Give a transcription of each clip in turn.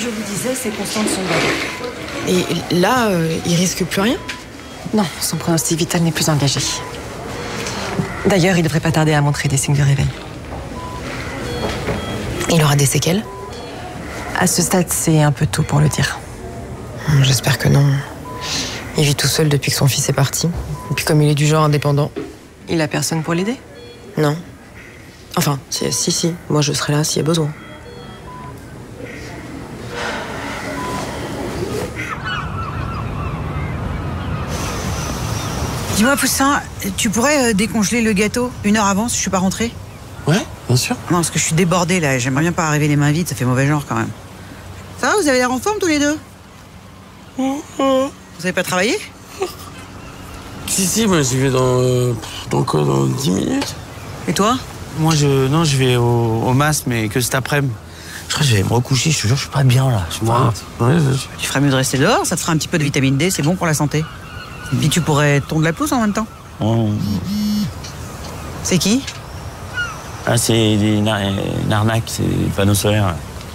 je vous disais, c'est constant de son bas. Et là, il risque plus rien? Non, son pronostic vital n'est plus engagé. D'ailleurs, il devrait pas tarder à montrer des signes de réveil. Il aura des séquelles? À ce stade, c'est un peu tôt pour le dire. J'espère que non. Il vit tout seul depuis que son fils est parti. Et puis comme il est du genre indépendant. Il a personne pour l'aider? Non. Enfin, si. Moi, je serai là s'il y a besoin. Dis-moi, Poussin, tu pourrais décongeler le gâteau 1 heure avant si je suis pas rentrée? Ouais, bien sûr. Non, parce que je suis débordée là, j'aimerais bien pas arriver les mains vides, ça fait mauvais genre quand même. Ça va, vous avez l'air en forme tous les deux? Vous avez pas travaillé? Si, moi j'y vais dans 10 minutes. Et toi? Moi, je vais au MAS, mais que cet après-midi. Je crois que je vais me recoucher, je te jure, je suis pas bien là. Tu ferais mieux de rester dehors, ça te fera un petit peu de vitamine D, c'est bon pour la santé. Puis tu pourrais tondre la pelouse en même temps. Oh. C'est qui? Ah, c'est une arnaque, c'est des panneaux solaires.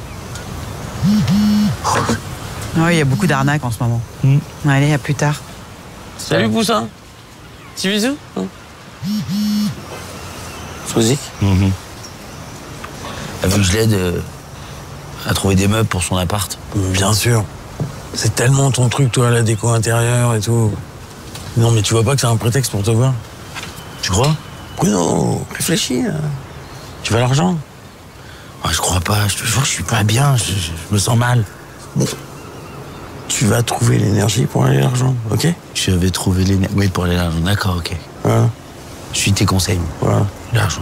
Ouais, il y a beaucoup d'arnaques en ce moment. Allez, à plus tard. Salut Poussin. Petit bisou. Sozik. Elle veut que je l'aide à trouver des meubles pour son appart. Bien sûr. C'est tellement ton truc, toi, la déco intérieure et tout. Non, mais tu vois pas que c'est un prétexte pour te voir? Tu crois? Oui, non, réfléchis. Là. Tu veux l'argent? Ah, je crois pas, je te jure, je suis pas bien, je me sens mal. Bon. Tu vas trouver l'énergie pour aller l'argent, ok? Je vais trouver l'énergie. Oui, pour aller l'argent, d'accord, ok. Voilà. Je suis tes conseils. Voilà. L'argent.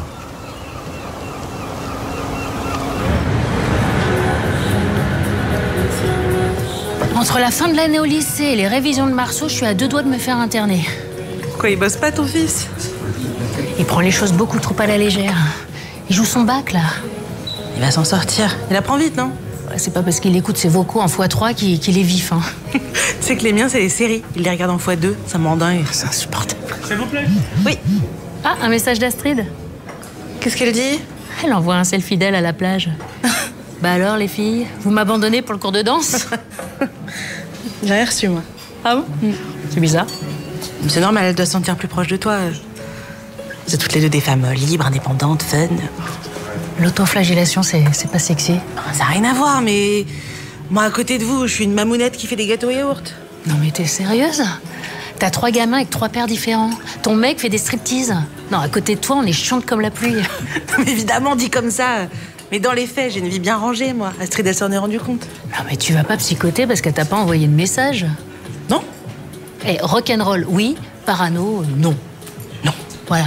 Entre la fin de l'année au lycée et les révisions de Marceau, je suis à 2 doigts de me faire interner. Quoi, il bosse pas ton fils? Il prend les choses beaucoup trop à la légère. Il joue son bac, là. Il va s'en sortir. Il apprend vite, non? Ouais, c'est pas parce qu'il écoute ses vocaux en x3 qu'il est vif, hein. Tu sais que les miens, c'est les séries. Ils les regardent en x2, ça me rend dingue. C'est insupportable. S'il vous plaît. Oui. Ah, un message d'Astrid. Qu'est-ce qu'elle dit? Elle envoie un selfie d'elle à la plage. Bah alors, les filles, vous m'abandonnez pour le cours de danse? J'ai rien reçu, moi. Ah bon? C'est bizarre. C'est normal, elle doit se sentir plus proche de toi. Vous êtes toutes les deux des femmes libres, indépendantes, fun. L'autoflagellation, c'est pas sexy. Ça n'a rien à voir, mais moi, à côté de vous, je suis une mamounette qui fait des gâteaux yaourt. Non mais t'es sérieuse? T'as 3 gamins avec 3 pères différents. Ton mec fait des striptease. Non, à côté de toi, on est chiante comme la pluie. Non, mais évidemment, dit comme ça. Mais dans les faits, j'ai une vie bien rangée, moi. Astrid, elle s'en est rendue compte. Non mais tu vas pas psychoter parce qu'elle t'a pas envoyé de message. Non? Eh, rock'n'roll, oui. Parano, non. Non. Voilà.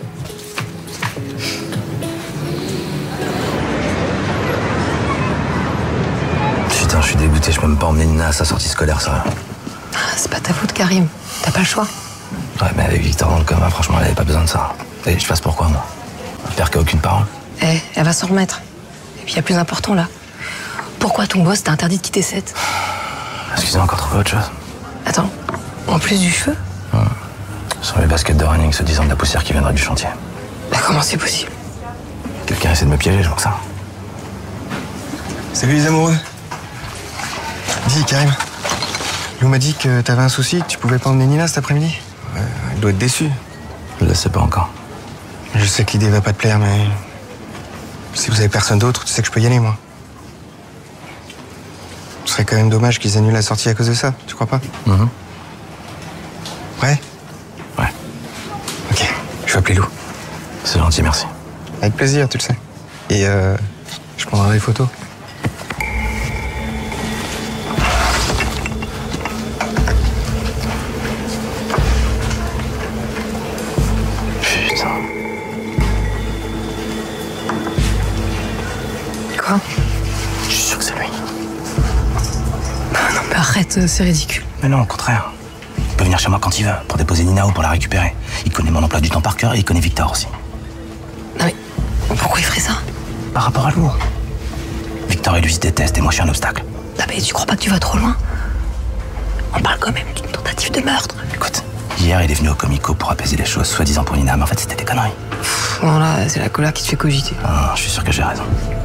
Putain, je suis dégoûté, je peux même pas emmener Nina à sa sortie scolaire, ça. C'est pas ta faute, Karim. T'as pas le choix. Ouais, mais avec Victor dans le coma, franchement, elle avait pas besoin de ça. Et je fasse pourquoi, moi? Un père qui a aucune parole. Elle va s'en remettre. Et puis il y a plus important, là. Pourquoi ton boss t'a interdit de quitter Sète? Excusez-moi, encore trouvé autre chose. Attends, en plus du feu? Sur les baskets de running, se disant de la poussière qui viendrait du chantier. Bah comment c'est possible? Quelqu'un essaie de me piéger, je vois que ça. Salut les amoureux. Dis, Karim. Lou m'a dit que t'avais un souci, que tu pouvais pas emmener Nina cet après-midi. Elle doit être déçue. Je le sais pas encore. Je sais que l'idée va pas te plaire, mais... Si vous avez personne d'autre, tu sais que je peux y aller, moi. Ce serait quand même dommage qu'ils annulent la sortie à cause de ça, tu crois pas? Ouais? Ouais. Ok, je vais appeler Lou. C'est gentil, merci. Avec plaisir, tu le sais. Et je prendrai les photos. Putain. Quoi? Je suis sûr que c'est lui. Non mais arrête, c'est ridicule. Mais non, au contraire. Il peut venir chez moi quand il veut, pour déposer Nina ou pour la récupérer. Il connaît mon emploi du temps par cœur et il connaît Victor aussi. Non mais pourquoi il ferait ça? Par rapport à Lou. Victor et lui se détestent et moi je suis un obstacle. Non mais tu crois pas que tu vas trop loin? On parle quand même d'une tentative de meurtre. Écoute, hier il est venu au Comico pour apaiser les choses, soi-disant pour Nina, mais en fait c'était des conneries. Bon là, c'est la colère qui te fait cogiter. Ah, je suis sûr que j'ai raison.